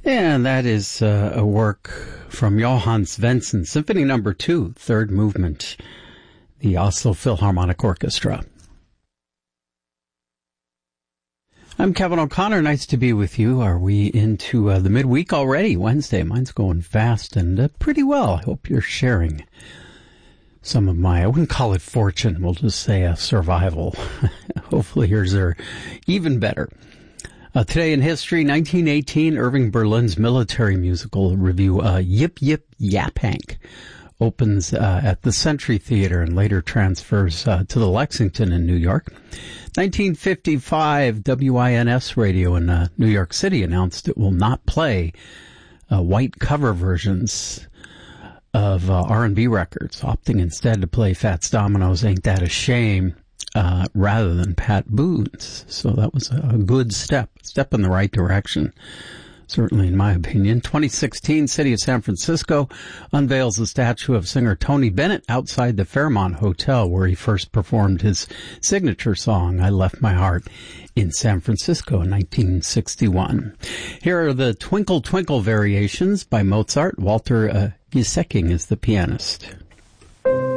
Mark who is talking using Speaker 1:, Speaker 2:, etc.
Speaker 1: And that is a work from Johann Svensson, Symphony No. 2, third movement, the Oslo Philharmonic Orchestra. I'm Kevin O'Connor. Nice to be with you. Are we into the midweek already? Wednesday. Mine's going fast and pretty well. I hope you're sharing some of my, I wouldn't call it fortune, we'll just say survival. Hopefully yours are even better. Today in history, 1918, Irving Berlin's military musical review, Yip Yip Yap Hank, opens at the Century Theater and later transfers to the Lexington in New York. 1955, WINS Radio in New York City announced it will not play white cover versions of R&B records, opting instead to play Fats Domino's Ain't That a Shame rather than Pat Boone's. So that was a good step in the right direction, certainly in my opinion. 2016, City of San Francisco unveils the statue of singer Tony Bennett outside the Fairmont Hotel, where he first performed his signature song, I Left My Heart in San Francisco in 1961. Here are the Twinkle Twinkle variations by Mozart. Walter Gieseking is the pianist.